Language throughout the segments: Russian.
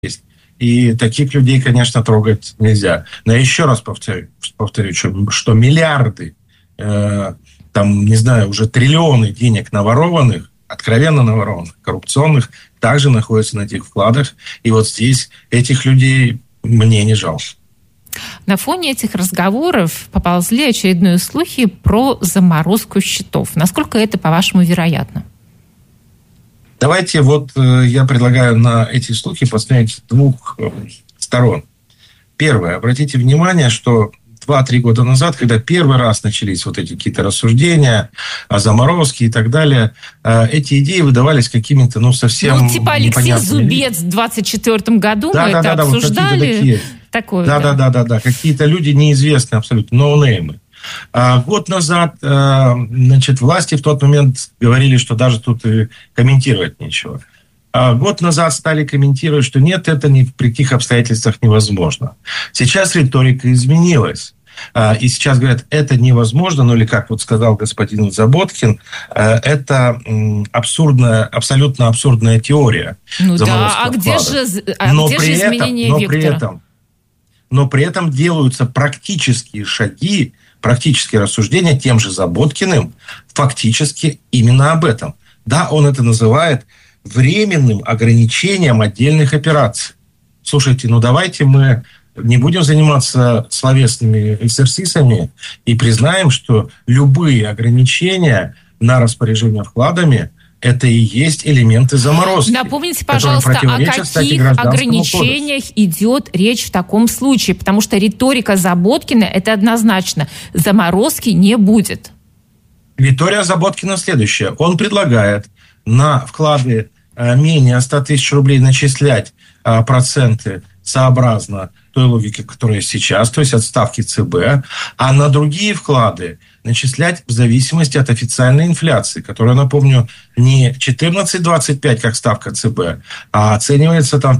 есть. И таких людей, конечно, трогать нельзя. Но я еще раз повторю, что миллиарды, там, не знаю, уже триллионы денег наворованных, откровенно наворованных, коррупционных, также находятся на этих вкладах. И вот здесь этих людей мне не жалко. На фоне этих разговоров поползли очередные слухи про заморозку счетов. Насколько это, по-вашему, вероятно? Давайте я предлагаю на эти слухи посмотреть с двух сторон. Первое. Обратите внимание, что 2-3 года назад, когда первый раз начались вот эти какие-то рассуждения о заморозке и так далее, эти идеи выдавались какими-то, совсем типа Алексей Зубец в 24 году мы это обсуждали. Да. Какие-то люди неизвестные абсолютно, ноунеймы. Год назад, власти в тот момент говорили, что даже тут и комментировать нечего. Год назад стали комментировать, что нет, это ни при каких обстоятельствах невозможно. Сейчас риторика изменилась. И сейчас говорят, это невозможно, или как сказал господин Заботкин, это абсолютно абсурдная теория. Где же изменение вектора? Но при этом делаются практические шаги, практические рассуждения тем же Заботкиным фактически именно об этом. Да, он это называет временным ограничением отдельных операций. Слушайте, давайте мы не будем заниматься словесными экзерсисами и признаем, что любые ограничения на распоряжение вкладами – это и есть элементы заморозки. Напомните, пожалуйста, о каких ограничениях идет речь в таком случае? Потому что риторика Заботкина – это однозначно. Заморозки не будет. Риторика Заботкина следующая. Он предлагает на вклады менее 100 тысяч рублей начислять проценты сообразно той логике, которая сейчас, то есть от ставки ЦБ, а на другие вклады начислять в зависимости от официальной инфляции, которая, напомню, не 14,25, как ставка ЦБ, а оценивается там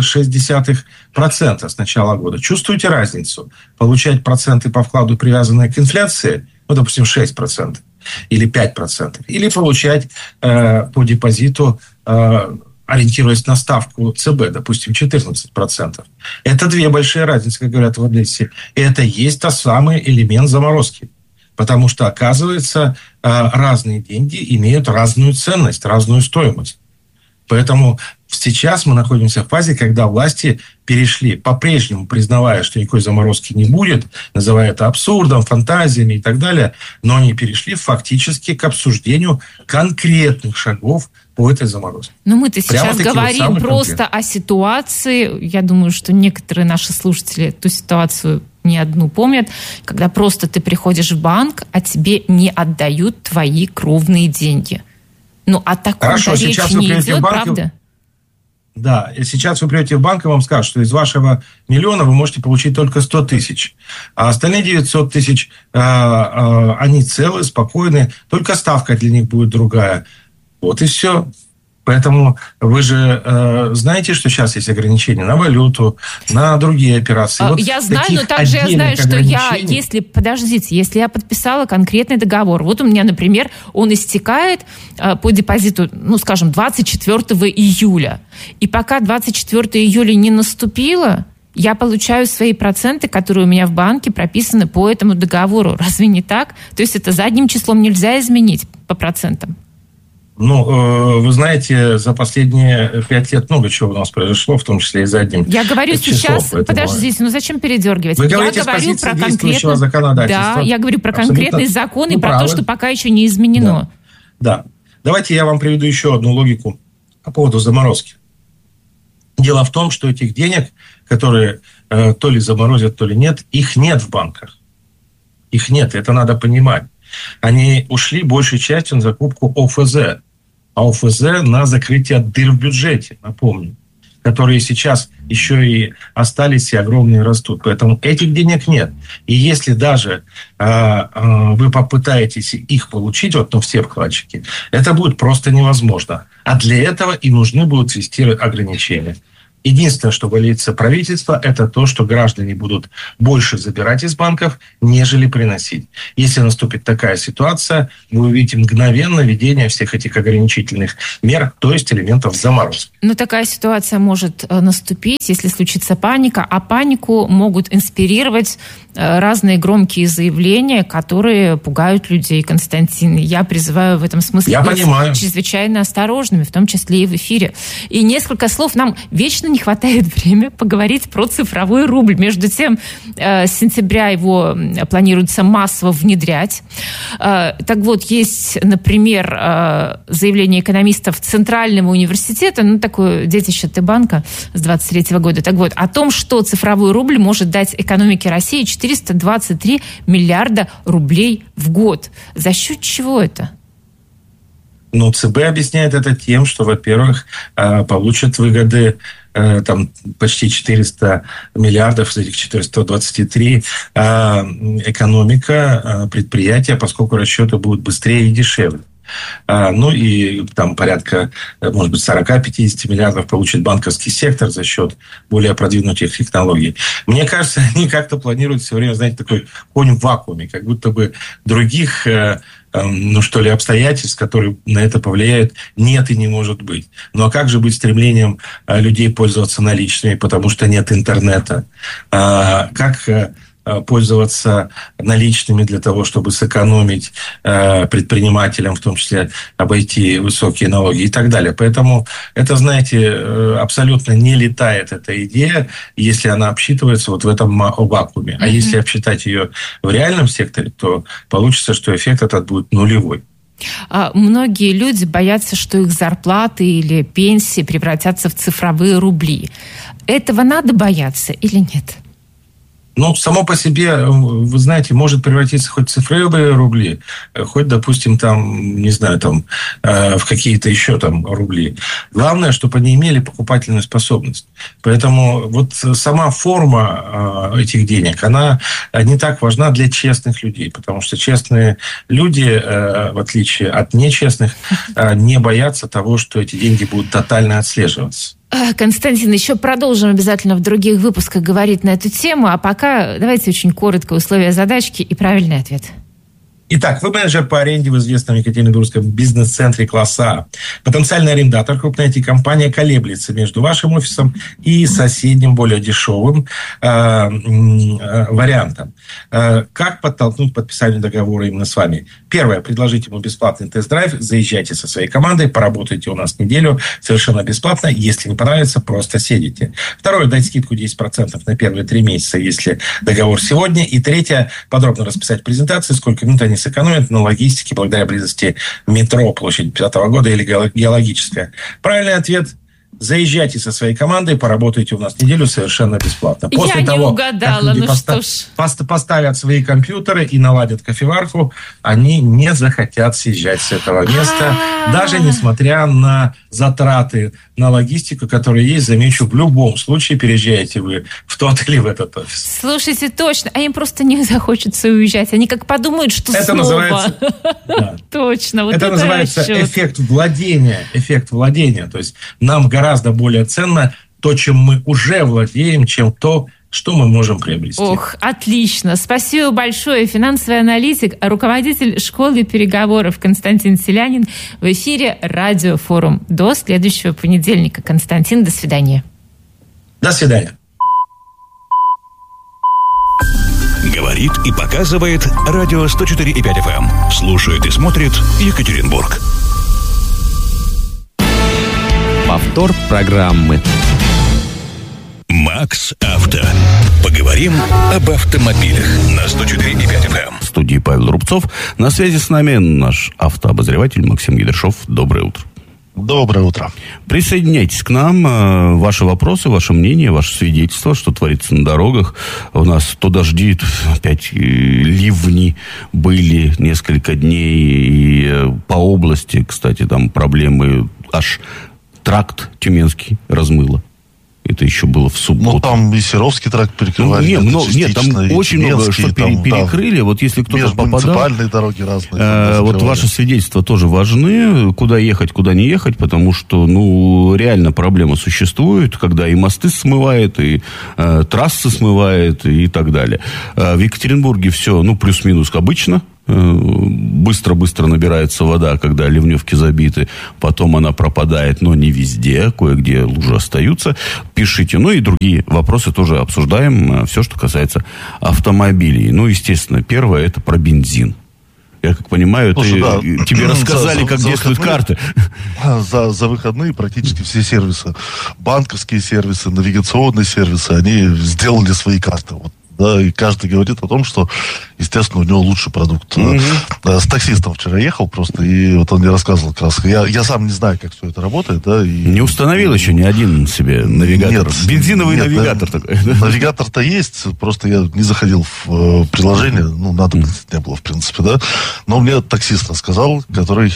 5,6% с начала года. Чувствуете разницу? Получать проценты по вкладу, привязанные к инфляции, допустим, 6%. Или 5%. Или получать по депозиту, ориентируясь на ставку ЦБ, допустим, 14%. Это две большие разницы, как говорят в Одессе. И это есть тот самый элемент заморозки. Потому что, оказывается, разные деньги имеют разную ценность, разную стоимость. Поэтому сейчас мы находимся в фазе, когда власти перешли, по-прежнему признавая, что никакой заморозки не будет, называя это абсурдом, фантазиями и так далее, но они перешли фактически к обсуждению конкретных шагов по этой заморозке. Но мы-то сейчас говорим просто о ситуации. Я думаю, что некоторые наши слушатели эту ситуацию не одну помнят, когда просто ты приходишь в банк, а тебе не отдают твои кровные деньги. О таком-то речь не идет, правда? Да, и сейчас вы придете в банк, и вам скажут, что из вашего миллиона вы можете получить только 100 тысяч. А остальные 900 тысяч, они целы, спокойны, только ставка для них будет другая. Вот и все. Поэтому вы же знаете, что сейчас есть ограничения на валюту, на другие операции. Я знаю, но также я знаю, что если я подписала конкретный договор, вот у меня, например, он истекает по депозиту, 24 июля. И пока 24 июля не наступило, я получаю свои проценты, которые у меня в банке прописаны по этому договору. Разве не так? То есть это задним числом нельзя изменить по процентам? Вы знаете, за последние 5 лет много чего у нас произошло, в том числе и задним числом. Я говорю сейчас, подождите, зачем передергивать? Вы говорите с позиции действующего законодательства. Да, я говорю про конкретный закон и про то, что пока еще не изменено. Да. Давайте я вам приведу еще одну логику по поводу заморозки. Дело в том, что этих денег, которые то ли заморозят, то ли нет, их нет в банках. Их нет, это надо понимать. Они ушли большей частью на закупку ОФЗ. А ОФЗ на закрытие дыр в бюджете, напомню, которые сейчас еще и остались и огромные растут. Поэтому этих денег нет. И если даже вы попытаетесь их получить, все вкладчики, это будет просто невозможно. А для этого и нужны будут ввести ограничения. Единственное, что боится правительство, это то, что граждане будут больше забирать из банков, нежели приносить. Если наступит такая ситуация, вы увидите мгновенно введение всех этих ограничительных мер, то есть элементов заморозки. Но такая ситуация может наступить, если случится паника, а панику могут инспирировать разные громкие заявления, которые пугают людей, Константин. Я призываю в этом смысле быть чрезвычайно осторожными, в том числе и в эфире. И несколько слов. Нам вечно не хватает времени поговорить про цифровой рубль. Между тем, с сентября его планируется массово внедрять. Так вот, есть, например, заявление экономистов Центрального университета, такое детище Т-банка с 23 года. Так вот, о том, что цифровой рубль может дать экономике России 423 миллиарда рублей в год. За счет чего это? ЦБ объясняет это тем, что, во-первых, получат выгоды там почти 400 миллиардов, из этих 423 экономика, предприятия, поскольку расчеты будут быстрее и дешевле. И там порядка, может быть, 40-50 миллиардов получит банковский сектор за счет более продвинутых технологий. Мне кажется, они как-то планируют все время, знаете, такой конь в вакууме, как будто бы других обстоятельств, которые на это повлияют, нет и не может быть. Ну, а как же быть стремлением людей пользоваться наличными, потому что нет интернета? Как пользоваться наличными для того, чтобы сэкономить предпринимателям, в том числе обойти высокие налоги и так далее. Поэтому это, знаете, абсолютно не летает эта идея, если она обсчитывается вот в этом вакууме. А если обсчитать ее в реальном секторе, то получится, что эффект этот будет нулевой. Многие люди боятся, что их зарплаты или пенсии превратятся в цифровые рубли. Этого надо бояться или нет? Само по себе, вы знаете, может превратиться хоть в цифровые рубли, хоть, допустим, в какие-то еще рубли. Главное, чтобы они имели покупательную способность. Поэтому вот сама форма этих денег, она не так важна для честных людей, потому что честные люди, в отличие от нечестных, не боятся того, что эти деньги будут тотально отслеживаться. Константин, еще продолжим обязательно в других выпусках говорить на эту тему, а пока давайте очень коротко условия задачки и правильный ответ. Итак, вы менеджер по аренде в известном Екатеринбургском бизнес-центре класса А. Потенциальный арендатор, крупная IT-компания, колеблется между вашим офисом и соседним, более дешевым вариантом. Как подтолкнуть к подписанию договора именно с вами? Первое. Предложите ему бесплатный тест-драйв. Заезжайте со своей командой, поработайте у нас неделю совершенно бесплатно. Если не понравится, просто сидите. Второе. Дать скидку 10% на первые 3 месяца, если договор сегодня. И третье. Подробно расписать презентации, сколько минут они сэкономят на логистике благодаря близости метро, площадь 5-го года или геологическая. Правильный ответ. Заезжайте со своей командой, поработайте у нас неделю совершенно бесплатно. После того, как люди поставят свои компьютеры и наладят кофеварку, они не захотят съезжать с этого места, даже несмотря на затраты на логистику, которые есть. Замечу, в любом случае переезжаете вы в тот или в этот офис. Слушайте, точно, а им просто не захочется уезжать. Они как подумают, что это снова. Называется, да. Точно. Вот это называется эффект владения. То есть нам гораздо более ценно то, чем мы уже владеем, чем то, что мы можем приобрести. Отлично. Спасибо большое. Финансовый аналитик, руководитель школы переговоров Константин Селянин в эфире Радиофорум. До следующего понедельника. Константин, до свидания. До свидания. Говорит и показывает радио 104,5 FM. Слушает и смотрит Екатеринбург. Повтор программы. Макс Авто. Поговорим об автомобилях на 104,5 FM. В студии Павел Рубцов. На связи с нами наш автообозреватель Максим Гидершов. Доброе утро. Доброе утро. Присоединяйтесь к нам. Ваши вопросы, ваше мнение, ваше свидетельство, что творится на дорогах. У нас то дожди, опять ливни были несколько дней. И по области, кстати, там проблемы аж тракт Тюменский размыло. Это еще было в субботу. Ну, там и Серовский тракт перекрывали. Нет, там очень много что перекрыли. Да, вот если кто-то попадал... Муниципальные дороги разные. Вот ваши свидетельства тоже важны. Куда ехать, куда не ехать, потому что, реально проблема существует, когда и мосты смывает, и трассы смывает, и так далее. В Екатеринбурге все, плюс-минус обычно. Быстро-быстро набирается вода, когда ливневки забиты. Потом она пропадает, но не везде. Кое-где лужи остаются. Пишите. И другие вопросы тоже обсуждаем. Все, что касается автомобилей. Естественно, первое, это про бензин. Я как понимаю, тебе рассказали, как действуют карты. За выходные практически все сервисы, банковские сервисы, навигационные сервисы, они сделали свои карты. Да, и каждый говорит о том, что, естественно, у него лучший продукт. С таксистом вчера ехал просто, и вот он мне рассказывал как раз. Я сам не знаю, как все это работает. Да, и... Не установил еще ни один себе навигатор? Нет, бензиновый навигатор такой. Навигатор-то есть, просто я не заходил в приложение, надобности не было, в принципе, да. Но мне таксист рассказал, который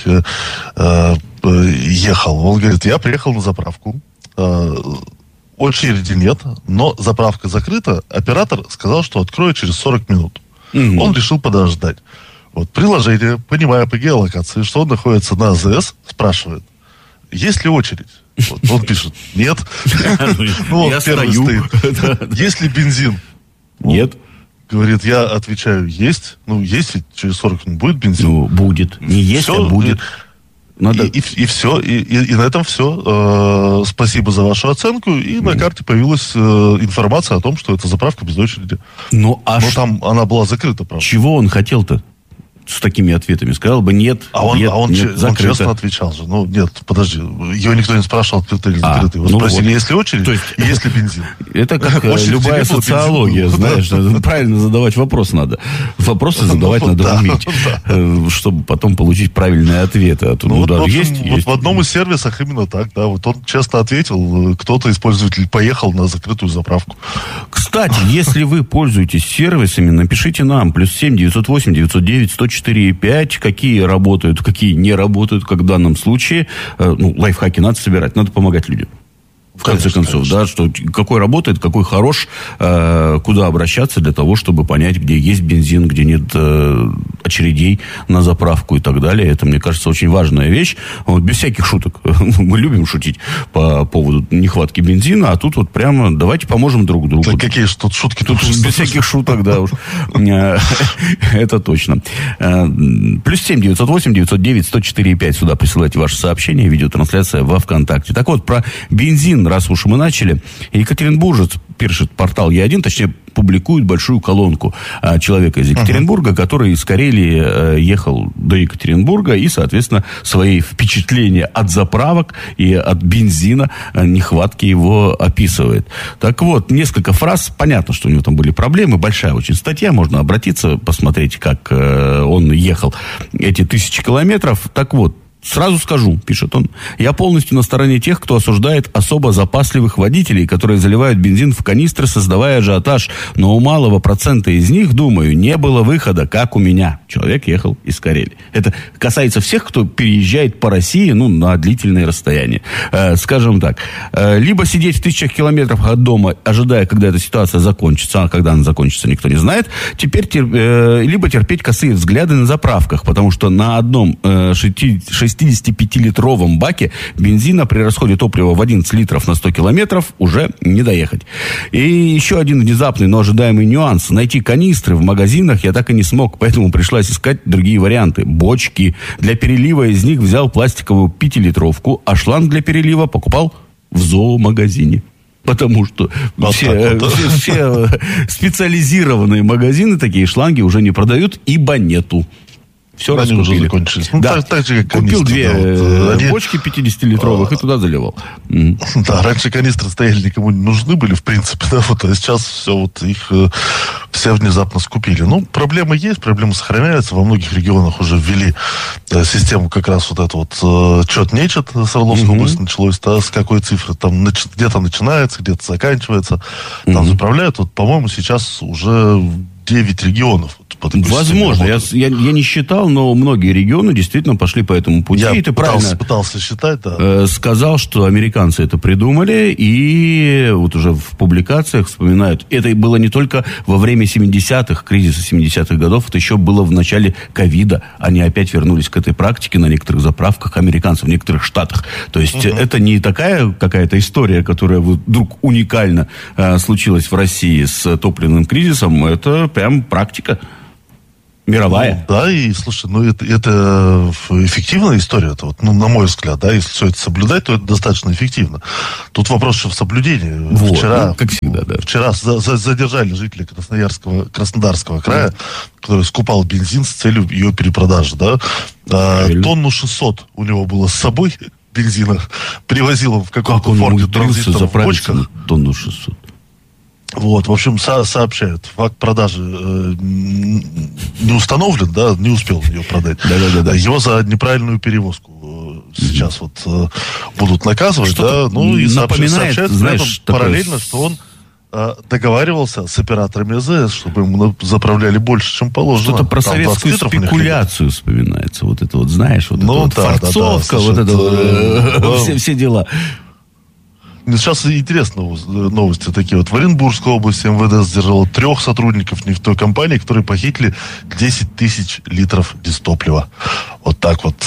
ехал. Он говорит, я приехал на заправку, очереди нет, но заправка закрыта. Оператор сказал, что откроет через 40 минут. Он решил подождать. Приложение, понимая по геолокации, что он находится на АЗС, спрашивает, есть ли очередь? Он пишет, нет. Я стою. Есть ли бензин? Нет. Говорит, я отвечаю, есть. Есть ведь через 40 минут будет бензин? Будет. Не есть, а будет. И все, и на этом все. Спасибо за вашу оценку. И на карте появилась информация о том, что это заправка без очереди. Но там она была закрыта, правда. Чего он хотел-то с такими ответами? Сказал бы нет, он закрыто. честно отвечал же. Нет, подожди. Его никто не спрашивал, открыто или закрыто. Его спросили, есть ли очередь, и есть ли бензин. Это как любая социология, знаешь. Правильно задавать вопрос надо. Вопросы задавать надо уметь, чтобы потом получить правильные ответы. В одном из сервисов именно так, да. Он честно ответил, кто-то из пользователей поехал на закрытую заправку. Кстати, если вы пользуетесь сервисами, напишите нам, +7 908 909 104,5, какие работают, какие не работают, как в данном случае. Лайфхаки надо собирать, надо помогать людям. В конце концов, да, что какой работает, какой хорош, куда обращаться для того, чтобы понять, где есть бензин, где нет очередей на заправку и так далее. Это, мне кажется, очень важная вещь. Без всяких шуток. Мы любим шутить по поводу нехватки бензина, а тут прямо давайте поможем друг другу. Так какие же тут шутки? Тут без всяких шуток, да уж. Это точно. +7 908 909 104,5. Сюда присылайте ваши сообщения, видеотрансляция во ВКонтакте. Так вот, про бензин, раз уж мы начали. Екатеринбуржец, пишет портал Е1, точнее, публикует большую колонку человека из Екатеринбурга, который из Карелии ехал до Екатеринбурга и, соответственно, свои впечатления от заправок и от бензина, нехватки его описывает. Так вот, несколько фраз. Понятно, что у него там были проблемы. Большая очень статья. Можно обратиться, посмотреть, как он ехал эти 1000 километров. Так вот, сразу скажу, пишет он, я полностью на стороне тех, кто осуждает особо запасливых водителей, которые заливают бензин в канистры, создавая ажиотаж. Но у малого процента из них, думаю, не было выхода, как у меня. Человек ехал из Карелии. Это касается всех, кто переезжает по России, на длительные расстояния. Скажем так, либо сидеть в 1000 километрах от дома, ожидая, когда эта ситуация закончится, а когда она закончится, никто не знает. Теперь либо терпеть косые взгляды на заправках, потому что на одном 65-литровом баке бензина при расходе топлива в 11 литров на 100 километров уже не доехать. И еще один внезапный, но ожидаемый нюанс. Найти канистры в магазинах я так и не смог, поэтому пришлось искать другие варианты. Бочки. Для перелива из них взял пластиковую 5-литровку, а шланг для перелива покупал в зоомагазине. Потому что все специализированные магазины такие шланги уже не продают, ибо нету. Все раскупили. Уже закончились. Так же, как купил две бочки 50-литровых и туда заливал. Да, раньше канистры стояли, никому не нужны были, в принципе, да, а сейчас все их все внезапно скупили. Проблемы есть, проблемы сохраняются. Во многих регионах уже ввели систему как раз чет-нечет с Орловской области началось, с какой цифры там где-то начинается, где-то заканчивается. Там заправляют. По-моему, сейчас уже 9 регионов Возможно. Я не считал, но многие регионы действительно пошли по этому пути. Я и ты пытался считать, да. Сказал, что американцы это придумали, и вот уже в публикациях вспоминают. Это было не только во время 70-х, кризиса 70-х годов, это еще было в начале ковида. Они опять вернулись к этой практике на некоторых заправках американцев, в некоторых штатах. То есть это не такая какая-то история, которая вдруг уникально случилась в России с топливным кризисом. Это прям практика мировая. Ну, да, и, слушай, это эффективная история. Это вот, на мой взгляд, да, если все это соблюдать, то это достаточно эффективно. Тут вопрос еще в соблюдении. Вот, как всегда, да. Вчера задержали жителей Краснодарского края, который скупал бензин с целью ее перепродажи, да. Тонну 600 у него было с собой бензина. Привозил в каком-то форме транзитом в бочках. Тонну 600. Вот, в общем, сообщают. Факт продажи не установлен, да, не успел ее продать. Да. Его за неправильную перевозку сейчас вот будут наказывать, что-то да, ну и сообщают, знаешь, параллельно, что он договаривался с операторами АЗС, чтобы ему заправляли больше, чем положено. Что-то про советскую спекуляцию вспоминается. Вот это вот, знаешь, вот ну, это вот форцовка, вот это все дела. Сейчас интересные новости такие. Вот в Оренбургской области МВД задержало 3 сотрудников нефтекомпании, которые похитили 10 тысяч литров дистоплива. Вот так вот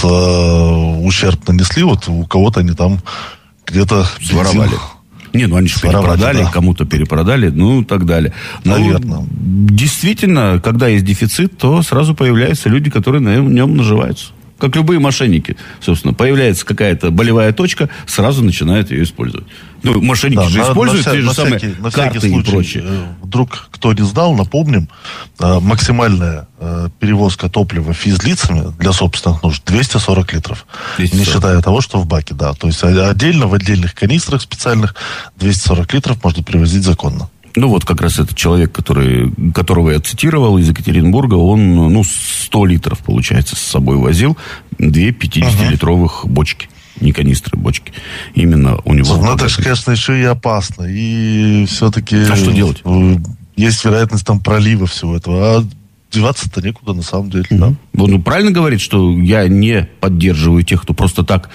ущерб нанесли. Вот у кого-то они там где-то своровали. Не, ну они же перепродали, да. Кому-то перепродали, ну и так далее. Наверное. Ну, действительно, когда есть дефицит, то сразу появляются люди, которые на нем наживаются. Как любые мошенники, собственно. Появляется какая-то болевая точка, сразу начинают ее использовать. Ну, мошенники же используют те же самые карты и прочее. Вдруг кто не знал, напомним, максимальная перевозка топлива физлицами для собственных нужд 240 литров. 240. Не считая того, что в баке, да. То есть отдельно, в отдельных канистрах специальных 240 литров можно перевозить законно. Ну, вот как раз этот человек, которого я цитировал из Екатеринбурга, он, 100 литров, получается, с собой возил. 2 50-литровых бочки. Не канистры, бочки. Именно у него... Ну, это же, конечно, еще и опасно. И все-таки... А что делать? Есть вероятность там пролива всего этого. А деваться-то некуда, на самом деле, да. Ну, правильно говорит, что я не поддерживаю тех, кто просто так,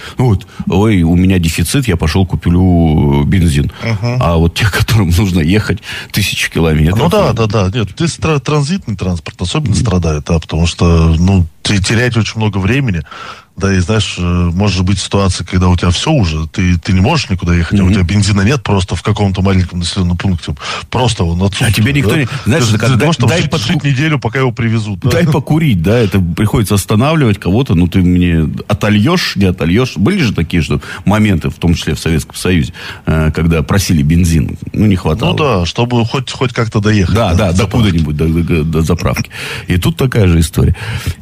у меня дефицит, я пошел куплю бензин. А вот тех, которым нужно ехать 1000 километров. Ну да. Нет, здесь транзитный транспорт особенно страдает, да, потому что, терять очень много времени. Да, и знаешь, может быть ситуация, когда у тебя все уже, ты не можешь никуда ехать, а у тебя бензина нет просто в каком-то маленьком населенном пункте. Просто он отсутствует. А тебе никто не... Знаешь, ты можешь жить неделю, пока его привезут. Да? Дай покурить, да, это приходится останавливать кого-то, ты мне отольешь, не отольешь. Были же такие моменты, в том числе в Советском Союзе, когда просили бензин, не хватало. Ну да, чтобы хоть как-то доехать. Да, до куда-нибудь, до заправки. И тут такая же история.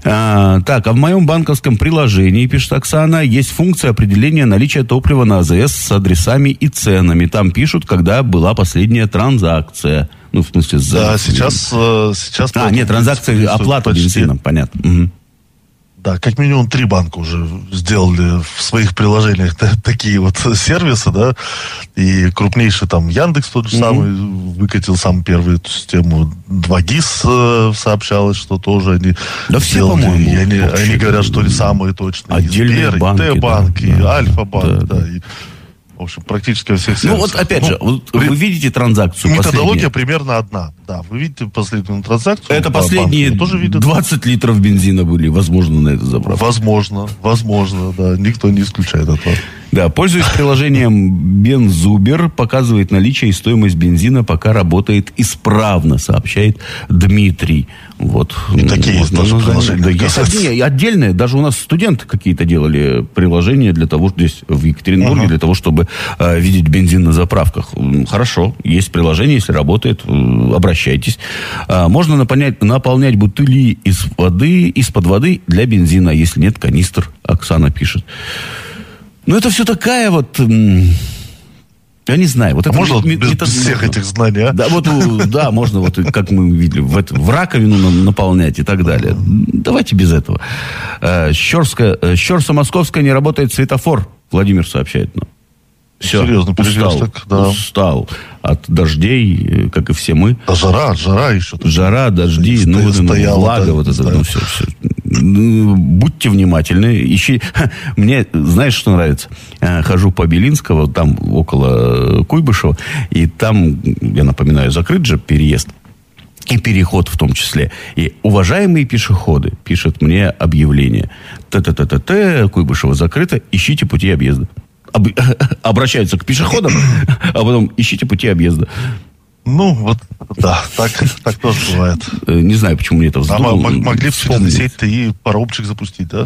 Так, а в моем банковском приложении, пишет Оксана, есть функция определения наличия топлива на АЗС с адресами и ценами. Там пишут, когда была последняя транзакция. В смысле... Да, сейчас... нет, транзакция, оплата бензином, понятно. Да, как минимум 3 банка уже сделали в своих приложениях такие вот сервисы, да, и крупнейший там Яндекс тот же самый выкатил сам первую эту систему. 2GIS сообщалось, что тоже они сделали. Все, по-моему, они говорят, что ли самые точные. Отдельные банки. Т-банк, и Альфа-банк, да. В общем, практически во всех сервисах. Опять же, вы видите транзакцию методология примерно одна. Да, вы видите последнюю транзакцию. Это последние 20 литров бензина были, возможно, на эту заправку. Возможно, да. Никто не исключает этого. Да, пользуясь приложением Бензубер, показывает наличие и стоимость бензина, пока работает исправно, сообщает Дмитрий. Вот. И такие есть тоже приложения. Да, есть отдельные. Даже у нас студенты какие-то делали приложения для того, здесь в Екатеринбурге, для того, чтобы видеть бензин на заправках. Хорошо, есть приложение, если работает, обращайтесь. Можно наполнять бутыли из-под воды для бензина, если нет канистр, Оксана пишет. Это все такая вот... Я не знаю. Вот это можно без всех этих знаний, а? Да, можно, как мы видели, в раковину наполнять и так далее. Давайте без этого. Щерса Московская не работает светофор, Владимир сообщает нам. Все, серьезный перекресток, устал от дождей, как и все мы. А жара еще. Жара, дожди, влага, вот это, все. Будьте внимательны. Мне, знаешь, что нравится? Хожу по Белинского, там около Куйбышева, и там, я напоминаю, закрыт же переезд. И переход в том числе. И уважаемые пешеходы пишут мне объявление. Куйбышево закрыто, ищите пути объезда. Обращаются к пешеходам, а потом ищите пути объезда. Ну, вот, да, так тоже бывает. Не знаю, почему мне это вздумалось. Могли в через сеть-то и паромчик запустить, да?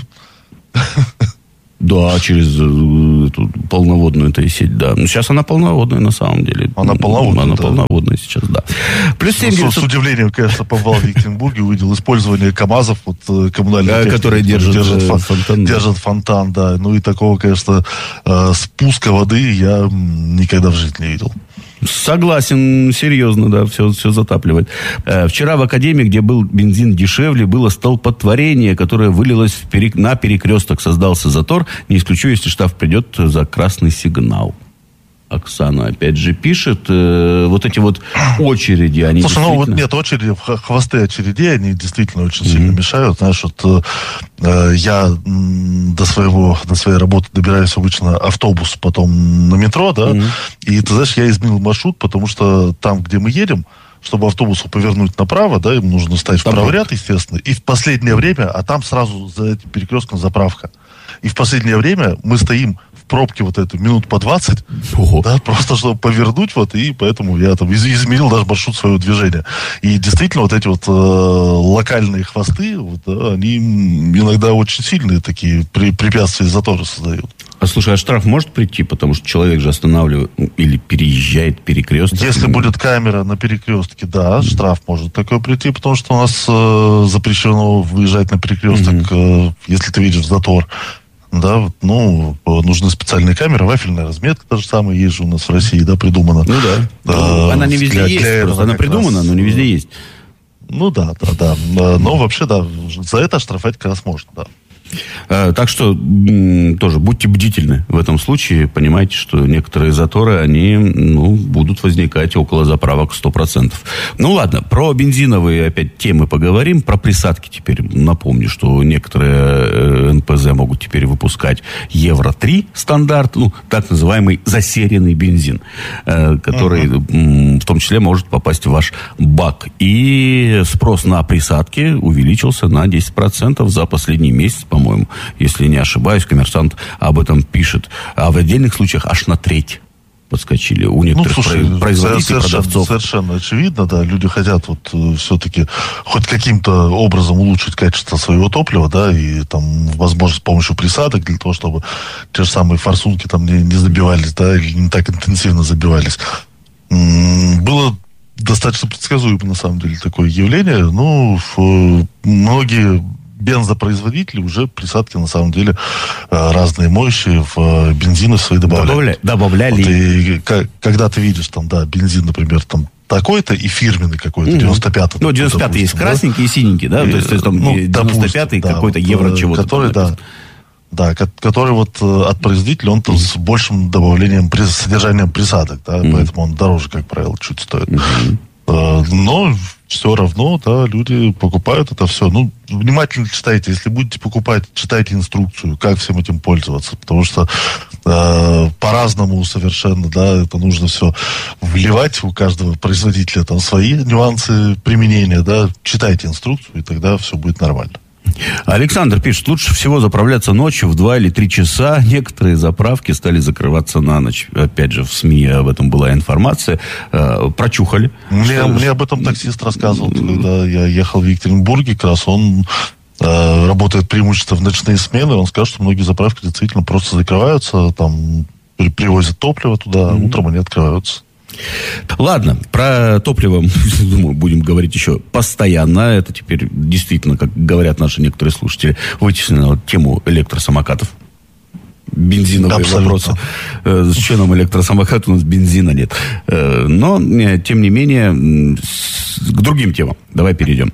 Да, через эту полноводную сеть, да. Но сейчас она полноводная на самом деле. Она полноводная сейчас, да. Плюс 7 с удивлением, конечно, побывал в Екатеринбурге, увидел использование КАМАЗов, коммунальных, которые держат фонтан, да. Ну и такого, конечно, спуска воды я никогда в жизни не видел. Согласен, серьезно, да, все затапливает. Вчера в Академии, где был бензин дешевле, было столпотворение, которое вылилось на перекресток. Создался затор. Не исключу, если штраф придет за красный сигнал. Оксана опять же пишет, вот эти вот очереди, они действительно... вот нет очереди, хвосты очередей, они действительно очень сильно мешают. Знаешь, вот я до своей работы добираюсь обычно автобус, потом на метро, да, и ты знаешь, я изменил маршрут, потому что там, где мы едем, чтобы автобусу повернуть направо, да, им нужно стать в правый ряд, естественно, и в последнее время, а там сразу за этим перекрестком заправка. И в последнее время мы стоим в пробке вот эту минут по 20, да, просто чтобы повернуть, вот, и поэтому я там изменил даже маршрут своего движения. И действительно вот эти вот локальные хвосты, вот, да, они иногда очень сильные такие препятствия, заторы создают. А слушай, а штраф может прийти, потому что человек же останавливает или переезжает перекресток? Если будет камера на перекрестке, да, штраф может такой прийти, потому что у нас запрещено выезжать на перекресток, если ты видишь затор. Да, ну, нужны специальные камеры, вафельная разметка, та же самая, есть же у нас в России, да, придумана. Ну да. Она не везде есть, просто она придумана, но не везде есть. Ну да. Но вообще, да, за это штрафовать как раз можно, да. Так что тоже будьте бдительны в этом случае. Понимаете, что некоторые заторы, они будут возникать около заправок 100%. Ну ладно, про бензиновые опять темы поговорим. Про присадки теперь напомню, что некоторые НПЗ могут теперь выпускать Евро-3 стандарт, так называемый засеренный бензин, который в том числе может попасть в ваш бак. И спрос на присадки увеличился на 10% за последний месяц, по-моему, если не ошибаюсь, «Коммерсант» об этом пишет. А в отдельных случаях аж на треть подскочили у некоторых производителей, продавцов. Совершенно очевидно, да, люди хотят вот все-таки хоть каким-то образом улучшить качество своего топлива, да, и там, возможно, с помощью присадок, для того, чтобы те же самые форсунки там не забивались, да, или не так интенсивно забивались. Было достаточно предсказуемо, на самом деле, такое явление. Многие бензопроизводители уже присадки, на самом деле, разные моющие в бензины свои добавляли. Добавляли. Вот, и когда ты видишь там, да, бензин, например, там такой-то и фирменный какой-то, 95-й. 95-й есть красненький и синенький, да? То есть там 95-й какой-то евро чего-то. Который, да, который вот от производителя, он там с большим добавлением, содержанием присадок, да, поэтому он дороже, как правило, чуть стоит. Но все равно, да, люди покупают это все. Внимательно читайте. Если будете покупать, читайте инструкцию, как всем этим пользоваться. Потому что по-разному совершенно, да, это нужно все вливать. У каждого производителя там свои нюансы применения, да. Читайте инструкцию, и тогда все будет нормально. Александр пишет, лучше всего заправляться ночью в 2 или 3 часа. Некоторые заправки стали закрываться на ночь. Опять же, в СМИ об этом была информация. Прочухали. Мне об этом таксист рассказывал, когда я ехал в Екатеринбурге, как раз он работает преимущественно в ночные смены. Он сказал, что многие заправки действительно просто закрываются, там привозят топливо туда, а утром они открываются. Ладно, про топливо, думаю, будем говорить еще постоянно. Это теперь действительно, как говорят наши некоторые слушатели, вытеснено тему электросамокатов. Бензиновые вопросы. Зачем нам электросамокат? У нас бензина нет. Но, тем не менее, к другим темам. Давай перейдем.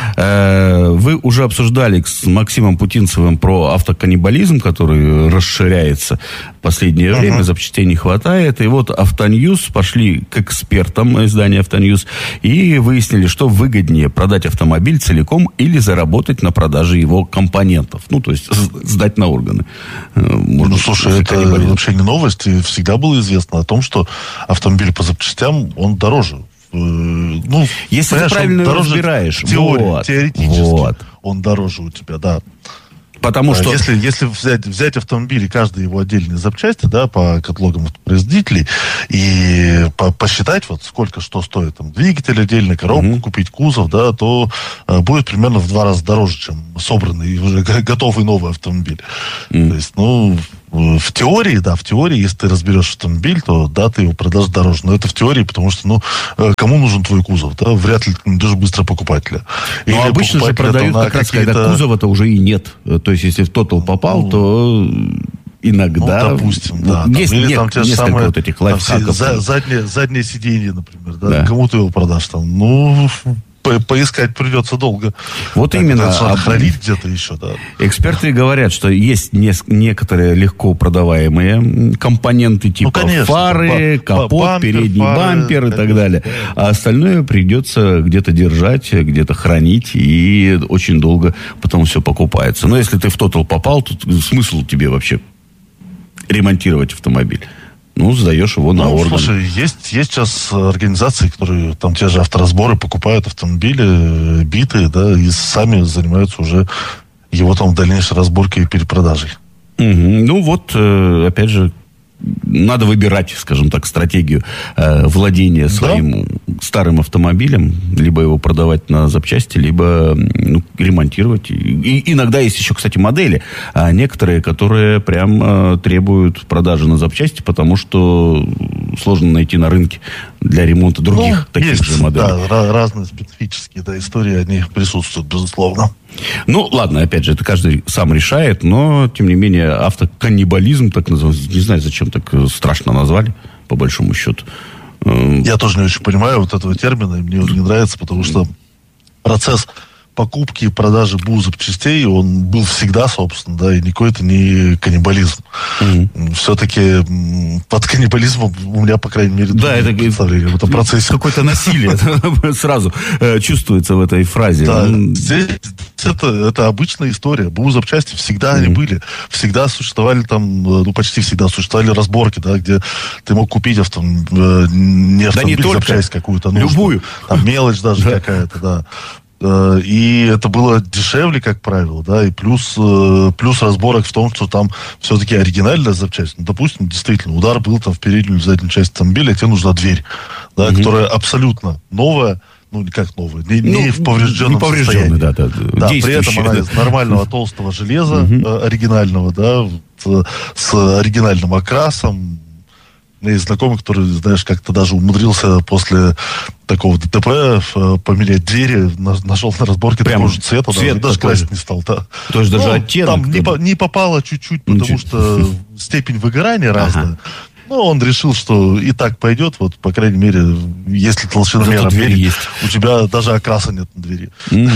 Вы уже обсуждали с Максимом Путинцевым про автоканнибализм, который расширяется в последнее время, запчастей не хватает. И вот Автоньюз пошли к экспертам издания Автоньюз и выяснили, что выгоднее продать автомобиль целиком или заработать на продаже его компонентов. Ну, то есть сдать на органы. Можно, слушай, это вообще не новость. И всегда было известно о том, что автомобиль по запчастям, он дороже. Ну, если ты правильно его разбираешь. Теоретически он дороже у тебя, да. Потому что... Если взять автомобиль и каждый его отдельные запчасти, да, по каталогам производителей, и посчитать, вот сколько что стоит, там, двигатель отдельно, коробку купить, кузов, да, то будет примерно в 2 раза дороже, чем собранный, уже готовый новый автомобиль. То есть, ну... В теории, если ты разберешь автомобиль, то да, ты его продашь дороже. Но это в теории, потому что, ну, кому нужен твой кузов, да? Вряд ли найдешь быстро покупателя. Но обычно же продают как раз, когда кузова-то уже и нет. То есть, если в Total попал, то иногда... Ну, допустим, да. Есть или там те же самые вот этих лайфхаков. Заднее сиденье, например, да? Кому ты его продашь там? Ну... Поискать придется долго. Вот так, именно. Хранить где-то еще, да. Эксперты говорят, что есть некоторые легко продаваемые компоненты, типа фары, капот, передний бампер и так далее. А остальное придется где-то держать, где-то хранить, и очень долго потом все покупается. Но если ты в Total попал, то смысл тебе вообще ремонтировать автомобиль? Ну, сдаешь его на орган. Слушай, есть сейчас организации, которые там те же авторазборы покупают автомобили битые, да, и сами занимаются уже его там дальнейшей разборкой и перепродажей. Ну, вот, опять же, надо выбирать, скажем так, стратегию владения своим старым автомобилем, либо его продавать на запчасти, либо ремонтировать. И иногда есть еще, кстати, модели, некоторые, которые прям требуют продажи на запчасти, потому что сложно найти на рынке для ремонта других таких же моделей. Да, разные специфические истории, они присутствуют, безусловно. Ну, ладно, опять же, это каждый сам решает, но, тем не менее, автоканнибализм, так называется, не знаю, зачем так страшно назвали, по большому счету. Я тоже не очень понимаю вот этого термина, и мне он не нравится, потому что процесс покупки и продажи запчастей, он был всегда, собственно, да, и никакой это не каннибализм. Все-таки под каннибализмом у меня, по крайней мере, представление в этом процессе. Какое-то насилие сразу чувствуется в этой фразе. Да, здесь это обычная история. Запчасти всегда они были. Всегда существовали там, ну, почти всегда существовали разборки, да, где ты мог купить не автомобиль, запчасть какую-то нужную. Любую. Там мелочь даже какая-то, да. И это было дешевле, как правило, да, и плюс разборок в том, что там все-таки оригинальная запчасть. Ну, допустим, действительно, удар был там в переднюю или заднюю часть автомобиля, тебе нужна дверь, да, которая абсолютно новая, ну, как новая, не в поврежденном состоянии. Да, при этом она из нормального толстого железа, оригинального, да, с оригинальным окрасом. У меня есть знакомый, который, знаешь, как-то даже умудрился после такого ДТП поменять двери, нашел на разборке такого же цвета, даже красить не стал. Да. То есть даже оттенок? Там не попало чуть-чуть, потому что степень выгорания разная. Ну, он решил, что и так пойдет, вот, по крайней мере, если толщиномер обмерить, у тебя даже окраса нет на двери.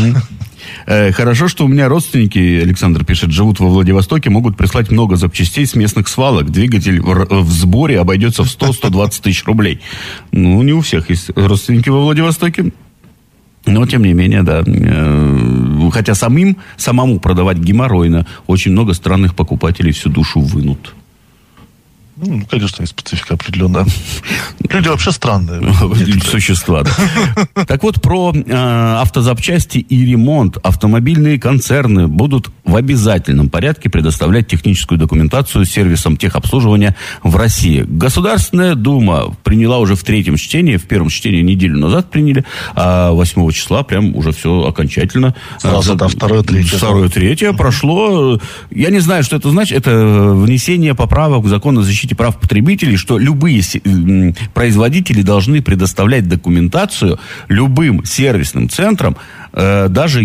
Хорошо, что у меня родственники, Александр пишет, живут во Владивостоке, могут прислать много запчастей с местных свалок. Двигатель в сборе обойдется в 100-120 тысяч рублей. Ну, не у всех есть родственники во Владивостоке. Но, тем не менее, да. Хотя самому продавать геморройно. Очень много странных покупателей всю душу вынут. Ну, конечно, есть специфика определенная. Люди вообще странные. Существа, да. Так вот, про автозапчасти и ремонт. Автомобильные концерны будут в обязательном порядке предоставлять техническую документацию сервисам техобслуживания в России. Государственная Дума приняла уже в 3-м чтении, в 1-м чтении неделю назад приняли, а 8 числа прям уже все окончательно. Сразу, да, 2-3 прошло. Я не знаю, что это значит. Это внесение поправок в закон о защите защите прав потребителей, что любые производители должны предоставлять документацию любым сервисным центрам, даже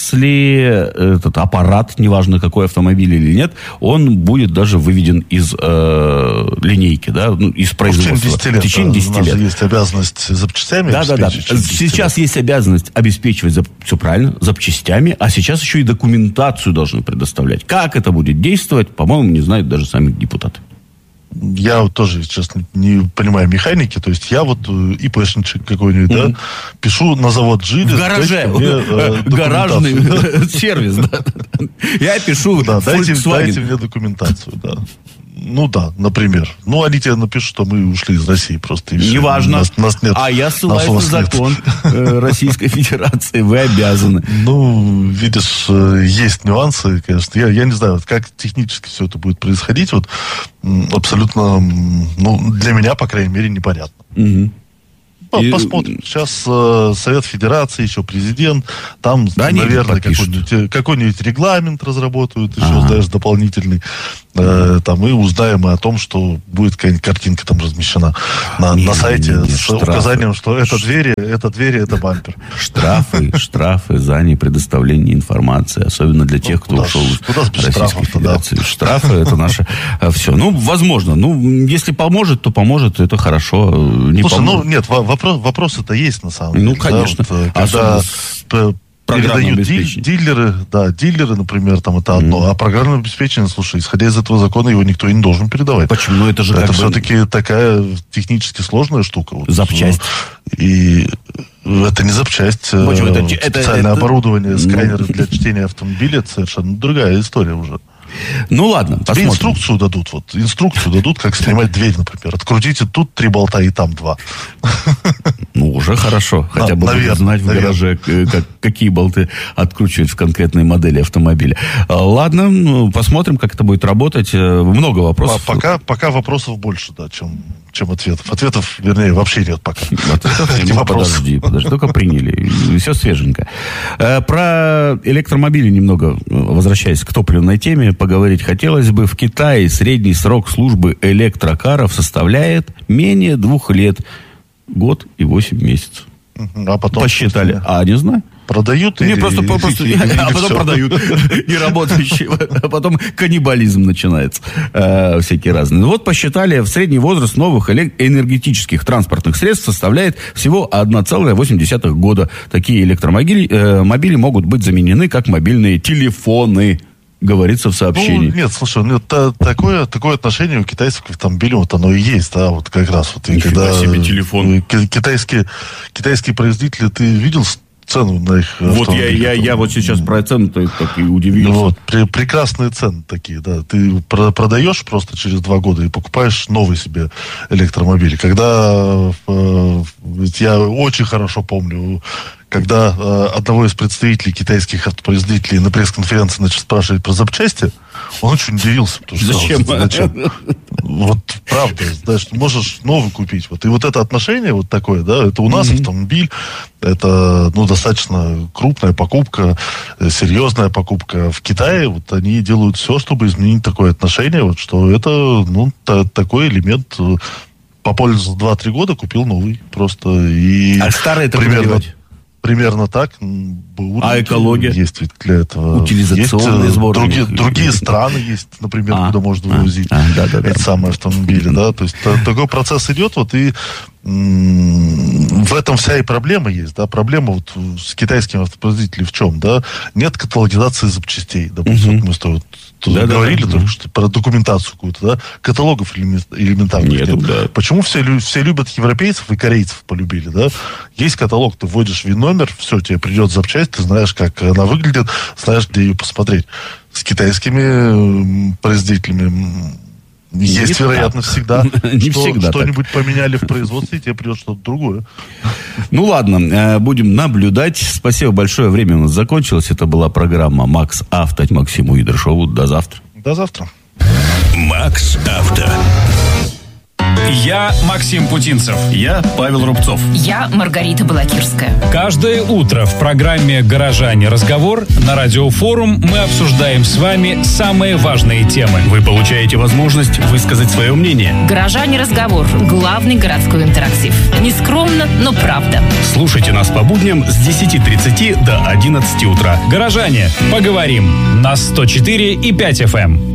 если этот аппарат, неважно какой автомобиль или нет, он будет даже выведен из линейки, да, из производства. В течение 10 лет. У нас есть обязанность запчастями обеспечить. Да. Сейчас есть обязанность обеспечивать, все правильно, запчастями, а сейчас еще и документацию должны предоставлять. Как это будет действовать, по-моему, не знают даже сами депутаты. Я вот тоже, честно, не понимаю механики. То есть я вот ИПшничек какой-нибудь, да, пишу на завод «Жилец». В гараже. Гаражный сервис, да. Я пишу Volkswagen. Дайте мне документацию, да. Ну да, например. Ну, они тебе напишут, что мы ушли из России просто. Неважно. Нас нет. А я ссылаюсь на закон Российской Федерации. Вы обязаны. Ну, видишь, есть нюансы, конечно. Я не знаю, вот как технически все это будет происходить. Вот абсолютно, ну, для меня, по крайней мере, непонятно. Угу. Посмотрим. Сейчас Совет Федерации, еще президент. Там, да, наверное, какой-нибудь регламент разработают, еще, знаешь, дополнительный. Там, и узнаем о том, что будет какая-нибудь картинка там размещена на сайте с указанием, что это двери, это бампер. Штрафы за непредоставление информации, особенно для тех, кто ушел из Российской Федерации. Штрафы — это наше все. Ну, возможно. Ну, если поможет, то поможет, это хорошо. Слушай, ну, нет, вопросы-то есть на самом деле. Ну, конечно. Когда передают дилеры, например, там это одно, а программное обеспечение, слушай, исходя из этого закона, его никто и не должен передавать. Почему? Ну, это же это все-таки такая технически сложная штука. Вот, запчасть. И это не запчасть. Специальное оборудование, сканеры для чтения автомобиля, это совершенно другая история уже. Ну ладно, тебе инструкцию дадут, как снимать дверь, например. Открутите тут 3 болта и там 2. Ну, уже хорошо. Хотя бы знать в гараже, какие болты откручивать в конкретной модели автомобиля. Ладно, посмотрим, как это будет работать. Много вопросов. Пока вопросов больше, да, чем ответов. Ответов, вернее, вообще нет пока. Подожди, только приняли. Все свеженько. Про электромобили немного, возвращаясь к топливной теме, поговорить хотелось бы. В Китае средний срок службы электрокаров составляет менее 2 лет. Год и 8 месяцев. А потом посчитали. Не знаю. Продают или а потом продают неработающие. А потом каннибализм начинается. Всякие разные. Вот посчитали, в средний возраст новых энергетических транспортных средств составляет всего 1,8 года. Такие электромобили могут быть заменены как мобильные телефоны. Говорится в сообщении. Ну, нет, слушай, такое отношение у китайцев к автомобилям, вот оно и есть, да, вот как раз вот. Нифига себе телефон. Китайские производители, ты видел цену на их автомобили? Вот я вот сейчас про цену-то так и удивился. Вот, прекрасные цены такие, да. Ты продаешь просто через 2 года и покупаешь новый себе электромобиль. Когда я очень хорошо помню, когда одного из представителей китайских автопроизводителей на пресс-конференции начали спрашивать про запчасти, он очень удивился. Зачем? Вот правда, знаешь, можешь новый купить. Вот. И вот это отношение вот такое, да, это у нас автомобиль, это, ну, достаточно крупная покупка, серьезная покупка. В Китае вот они делают все, чтобы изменить такое отношение, вот, что это, ну, такой элемент. Попользовался 2-3 года, купил новый просто. И старый это примерно так. А экология? Есть ведь для этого. Утилизационные сборы. Другие страны есть, например, куда можно вывозить эти самые автомобили. Да? То есть такой процесс идет, вот, и в этом вся и проблема есть. Да? Проблема вот с китайскими автопроизводителями в чем? Да? Нет каталогизации запчастей. Допустим, мы с тобой говорили только что про документацию какую-то, да? Каталогов элементарных нет. Да. Почему все любят европейцев и корейцев полюбили, да? Есть каталог, ты вводишь ВИН-номер, все, тебе придет запчасть, ты знаешь, как она выглядит, знаешь, где ее посмотреть. С китайскими производителями есть вероятность всегда, что что-нибудь поменяли в производстве, и тебе придет что-то другое. Ну ладно, будем наблюдать. Спасибо большое, время у нас закончилось. Это была программа «Макс Авто». Максиму Идершову. До завтра. До завтра. «Макс Авто». Я Максим Путинцев. Я Павел Рубцов. Я Маргарита Балакирская. Каждое утро в программе «Горожане. Разговор» на Радиофорум мы обсуждаем с вами самые важные темы. Вы получаете возможность высказать свое мнение. «Горожане. Разговор» – главный городской интерактив. Нескромно, но правда. Слушайте нас по будням с 10:30 до 11 утра. «Горожане. Поговорим» на 104,5 FM.